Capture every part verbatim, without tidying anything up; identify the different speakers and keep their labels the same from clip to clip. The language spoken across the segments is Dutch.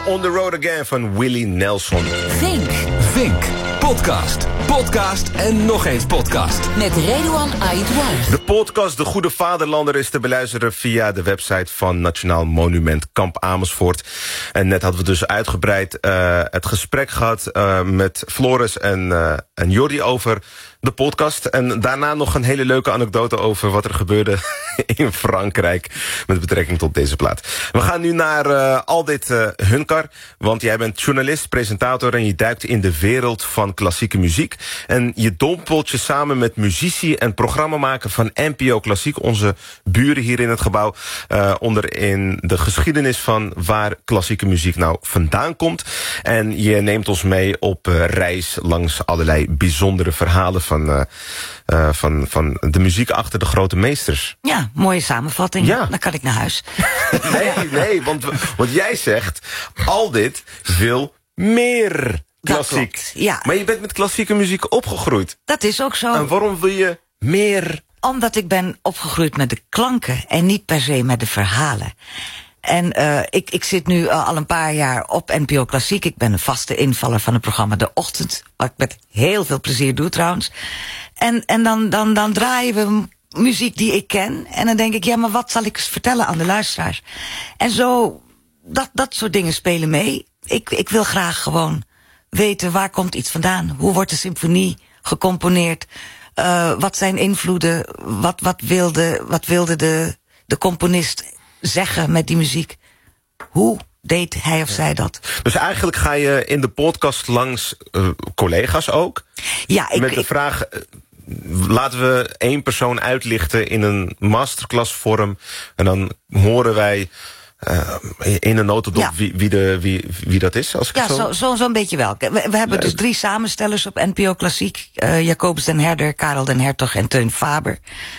Speaker 1: On The Road Again van Willie Nelson.
Speaker 2: Vink.
Speaker 3: Vink. Podcast. Podcast en nog eens podcast.
Speaker 2: Met Redouan Aïdouar.
Speaker 1: De podcast De Goede Vaderlander is te beluisteren via de website van Nationaal Monument Kamp Amersfoort. En net hadden we dus uitgebreid uh, het gesprek gehad uh, met Floris en, uh, en Jordi over de podcast. En daarna nog een hele leuke anekdote over wat er gebeurde in Frankrijk met betrekking tot deze plaat. We gaan nu naar uh, Aldit uh, Hunkar, want jij bent journalist, presentator en je duikt in de wereld van klassieke muziek. En je dompelt je samen met muzici en programmamaker van N P O Klassiek, onze buren hier in het gebouw, uh, onder in de geschiedenis van waar klassieke muziek nou vandaan komt. En je neemt ons mee op uh, reis langs allerlei bijzondere verhalen van, uh, uh, van, van de muziek achter de grote meesters.
Speaker 4: Ja, mooie samenvatting.
Speaker 1: Ja.
Speaker 4: Dan kan ik naar huis.
Speaker 1: Nee, nee, want, want jij zegt, Aldit wil meer klassiek.
Speaker 4: Dat klopt, ja.
Speaker 1: Maar je bent met klassieke muziek opgegroeid.
Speaker 4: Dat is ook zo.
Speaker 1: En waarom wil je meer?
Speaker 4: Omdat ik ben opgegroeid met de klanken en niet per se met de verhalen. En uh, ik, ik zit nu uh, al een paar jaar op N P O Klassiek. Ik ben een vaste invaller van het programma De Ochtend, wat ik met heel veel plezier doe trouwens. En, en dan, dan, dan draaien we muziek die ik ken. En dan denk ik, ja, maar wat zal ik eens vertellen aan de luisteraars? En zo, dat, dat soort dingen spelen mee. Ik, ik wil graag gewoon weten, waar komt iets vandaan? Hoe wordt de symfonie gecomponeerd? Uh, wat zijn invloeden? Wat, wat wilde, wat wilde de, de componist zeggen met die muziek? Hoe deed hij of zij dat?
Speaker 1: Dus eigenlijk ga je in de podcast langs uh, collega's ook?
Speaker 4: Ja, ik,
Speaker 1: met de
Speaker 4: ik,
Speaker 1: vraag, uh, laten we één persoon uitlichten in een masterclass vorm. En dan horen wij Uh, in een notendop ja. wie, wie, de, wie, wie dat is? Als ik
Speaker 4: ja,
Speaker 1: het zo...
Speaker 4: zo'n zo, zo beetje wel. We, we hebben
Speaker 1: Leuk.
Speaker 4: dus drie samenstellers op N P O Klassiek. Uh, Jacobus den Herder, Karel den Hertog en Teun Faber.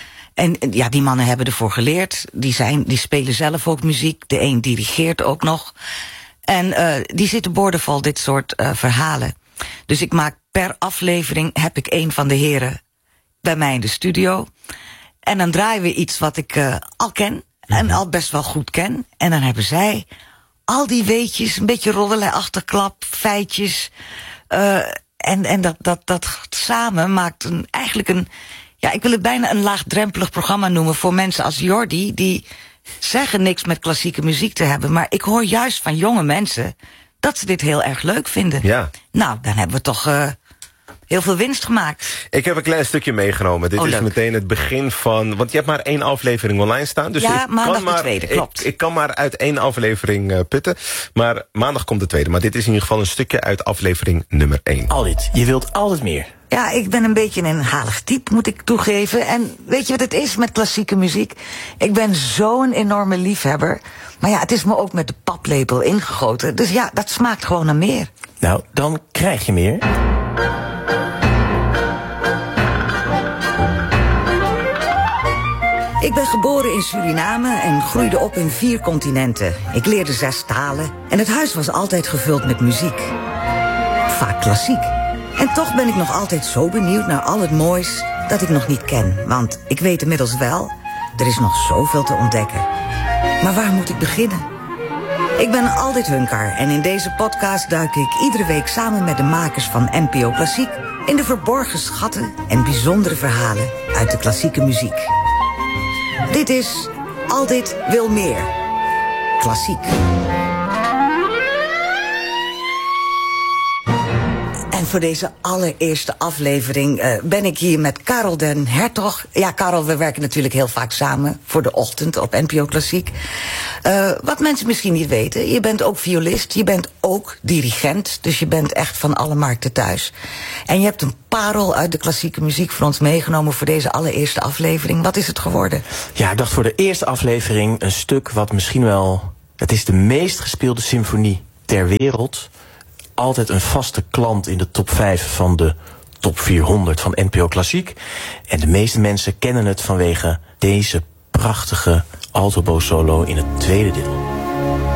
Speaker 4: En ja, die mannen hebben ervoor geleerd. Die, zijn, die spelen zelf ook muziek. De een dirigeert ook nog. En uh, die zitten boordevol dit soort uh, verhalen. Dus ik maak per aflevering, heb ik een van de heren bij mij in de studio. En dan draaien we iets wat ik uh, al ken. En al best wel goed ken. En dan hebben zij al die weetjes, een beetje roddelen, achterklap, feitjes. Uh, en en dat, dat, dat samen maakt een, eigenlijk een, ja, ik wil het bijna een laagdrempelig programma noemen voor mensen als Jordi, die zeggen niks met klassieke muziek te hebben. Maar ik hoor juist van jonge mensen dat ze dit heel erg leuk vinden.
Speaker 1: Ja.
Speaker 4: Nou, dan hebben we toch Uh, heel veel winst gemaakt.
Speaker 1: Ik heb een klein stukje meegenomen. Dit
Speaker 4: oh,
Speaker 1: is
Speaker 4: leuk.
Speaker 1: meteen het begin van... Want je hebt maar één aflevering online staan. Dus
Speaker 4: ja,
Speaker 1: ik
Speaker 4: maandag
Speaker 1: kan maar,
Speaker 4: de tweede, klopt.
Speaker 1: Ik, ik kan maar uit één aflevering uh, putten. Maar maandag komt de tweede. Maar dit is in ieder geval een stukje uit aflevering nummer één.
Speaker 5: Aldit, je wilt altijd meer.
Speaker 4: Ja, ik ben een beetje een halig type, moet ik toegeven. En weet je wat het is met klassieke muziek? Ik ben zo'n enorme liefhebber. Maar ja, het is me ook met de paplepel ingegoten. Dus ja, dat smaakt gewoon naar meer.
Speaker 5: Nou, dan krijg je meer.
Speaker 4: Ik ben geboren in Suriname en groeide op in vier continenten. Ik leerde zes talen en het huis was altijd gevuld met muziek. Vaak klassiek. En toch ben ik nog altijd zo benieuwd naar al het moois dat ik nog niet ken. Want ik weet inmiddels wel, er is nog zoveel te ontdekken. Maar waar moet ik beginnen? Ik ben Aldit Hunkar en in deze podcast duik ik iedere week samen met de makers van N P O Klassiek in de verborgen schatten en bijzondere verhalen uit de klassieke muziek. Dit is Aldit wil meer. Klassiek. En voor deze allereerste aflevering uh, ben ik hier met Karel den Hertog. Ja, Karel, we werken natuurlijk heel vaak samen voor De Ochtend op N P O Klassiek. Uh, wat mensen misschien niet weten, je bent ook violist, je bent ook dirigent, dus je bent echt van alle markten thuis. En je hebt een parel uit de klassieke muziek voor ons meegenomen voor deze allereerste aflevering. Wat is het geworden?
Speaker 5: Ja, ik dacht voor de eerste aflevering een stuk wat misschien wel... Het is de meest gespeelde symfonie ter wereld. Altijd een vaste klant in de top vijf van de top vierhonderd van N P O Klassiek. En de meeste mensen kennen het vanwege deze prachtige altobo solo in het tweede deel.